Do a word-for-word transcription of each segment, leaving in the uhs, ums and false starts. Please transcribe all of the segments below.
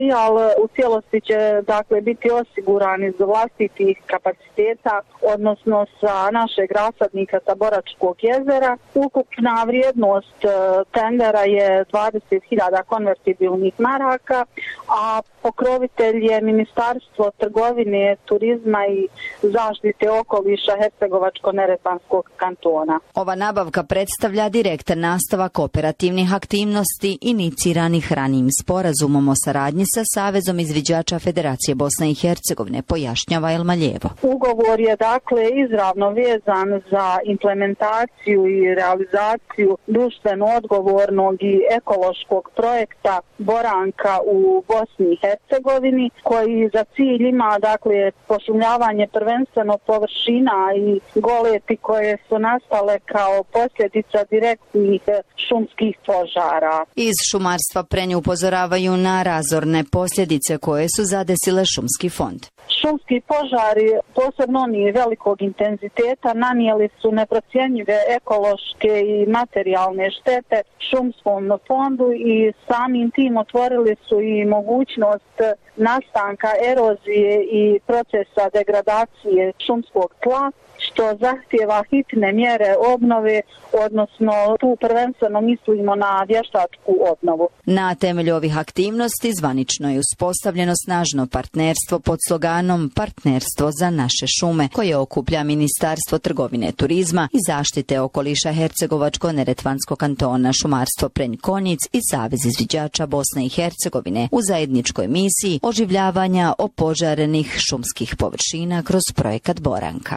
ali u cijelosti će dakle biti osigurani iz vlastitih kapaciteta, odnosno sa našeg rasadnika sa Boračkog jezera. Ukupna vrijednost tendera je dvadeset hiljada konvertibilnih maraka, a pokrovitelj je Ministarstvo trgovine, turizma i zaštite okoliša Hercegovačko-neretvanskog kantona. Ova nabavka predstavlja direktan nastavak operativnih aktivnosti iniciranih ranijim sporazumom o saradnji sa Savezom izviđača Federacije Bosne i Hercegovine, pojašnjava Elmaljevo. Ugovor je dakle izravno vezan za implementaciju i realizaciju društveno odgovornog i ekološkog projekta Boranka u Bosni i Hercegovini, koji za cilj ima dakle pošumljavanje prvenstveno površina i goleti koje su nastale kao posljedica direktnih šumskih požara. Iz šumarstva Prenje upozoravaju na razorne posljedice koje su zadesile šumski fond. Šumski požari, posebno oni velikog intenziteta, nanijeli su neprocjenjive ekološke i materijalne štete šumskom fondu i samim tim otvorili su i mogućnost nastanka erozije i procesa degradacije šumskog tla, što zahtijeva hitne mjere obnove, odnosno tu prvenstveno mislimo na vještačku obnovu. Na temelju ovih aktivnosti zvanično je uspostavljeno snažno partnerstvo pod sloganom Partnerstvo za naše šume, koje okuplja Ministarstvo trgovine, turizma i zaštite okoliša Hercegovačko-neretvanskog kantona, šumarstvo Prenj Konjic i Savez izviđača Bosne i Hercegovine u zajedničkoj misiji oživljavanja opožarenih šumskih površina kroz projekat Boranka.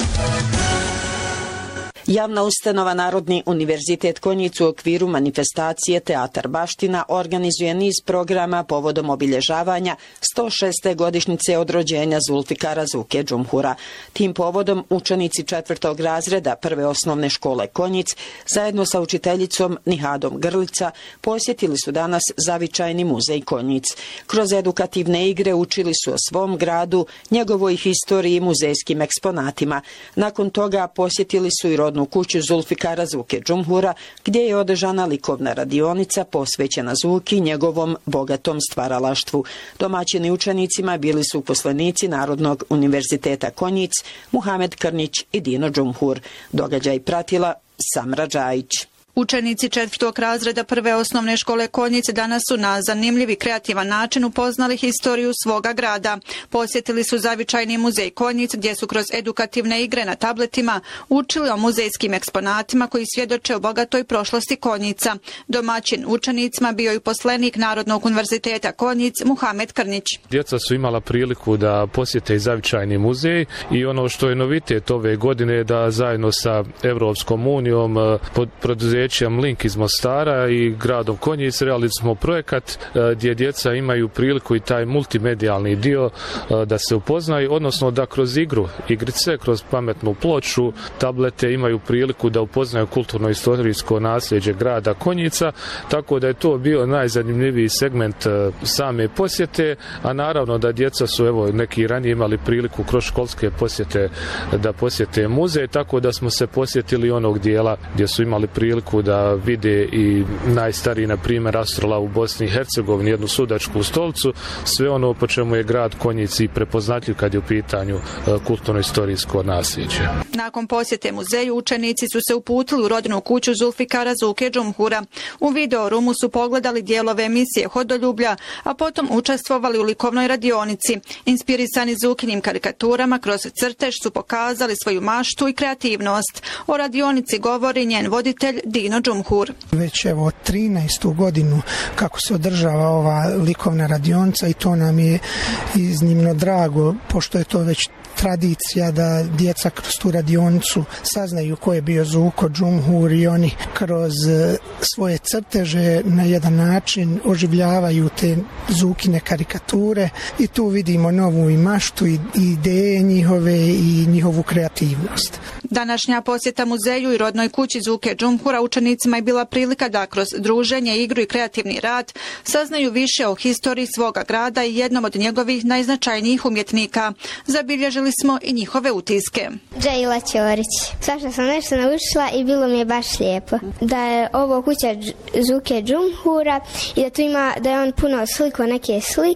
Javna ustanova Narodni univerzitet Konjic u okviru manifestacije Teatar Baština organizuje niz programa povodom obilježavanja sto šeste godišnjice od rođenja Zulfikara Zuke Džumhura. Tim povodom učenici četvrtog razreda prve osnovne škole Konjic zajedno sa učiteljicom Nihadom Grlica posjetili su danas zavičajni muzej Konjic. Kroz edukativne igre učili su o svom gradu, njegovoj historiji i muzejskim eksponatima. Nakon toga posjetili su i rodnu kuću Zulfikara Zuke Džumhura, gdje je održana likovna radionica posvećena Zuki i njegovom bogatom stvaralaštvu. Domaćini učenicima bili su uposlenici Narodnog univerziteta Konjic, Muhamed Krnić i Dino Džumhur. Događaj pratila Samra Džajić. Učenici četvrtog razreda prve osnovne škole Konjic danas su na zanimljiv i kreativan način upoznali historiju svoga grada. Posjetili su zavičajni muzej Konjic, gdje su kroz edukativne igre na tabletima učili o muzejskim eksponatima koji svjedoče o bogatoj prošlosti Konjica. Domaćin učenicima bio i uposlenik Narodnog univerziteta Konjic Muhamed Krnić. Djeca su imala priliku da posjete i zavičajni muzej i ono što je novitet ove godine da zajedno sa Evropskom unijom pod produzećem Link iz Mostara i gradom Konjic realizirali smo projekat gdje djeca imaju priliku i taj multimedijalni dio da se upoznaju, odnosno da kroz igru, igrice, kroz pametnu ploču, tablete imaju priliku da upoznaju kulturno-istorijsko nasljeđe grada Konjica, tako da je to bio najzanimljiviji segment same posjete, a naravno da djeca su evo neki ranije imali priliku kroz školske posjete da posjete muzej, tako da smo se posjetili onog dijela gdje su imali priliku da vide i najstariji, na primjer, astrolav u Bosni i Hercegovini, jednu sudačku stolicu, sve ono po čemu je grad Konjic i prepoznatljiv kad je u pitanju kulturno-istorijsko nasljeđe. Nakon posjete muzeju, učenici su se uputili u rodnu kuću Zulfikara Zuke Džumhura. U videorumu su pogledali dijelove emisije Hodoljublja, a potom učestvovali u likovnoj radionici. Inspirisani Zukinim karikaturama kroz crtež su pokazali svoju maštu i kreativnost. O radionici govori njen voditelj Dino Džumhur. Već evo trinaestu godinu kako se održava ova likovna radionica i to nam je iznimno drago, pošto je to već tradicija da djeca kroz tu radionicu saznaju ko je bio Zuko Džumhur i oni kroz svoje crteže na jedan način oživljavaju te Zukine karikature i tu vidimo novu i maštu i ideje njihove i njihovu kreativnost. Današnja posjeta muzeju i rodnoj kući Zuke Džumhura učenicima je bila prilika da kroz druženje, igru i kreativni rad saznaju više o historiji svoga grada i jednom od njegovih najznačajnijih umjetnika. Zabilježili smo i njihove utiske. Džejla Ćorić. Svašta sam nešto naučila i bilo mi je baš lijepo. Da je ovo kuća Zuke Džumhura i da tu ima, da je on puno sliko neke slike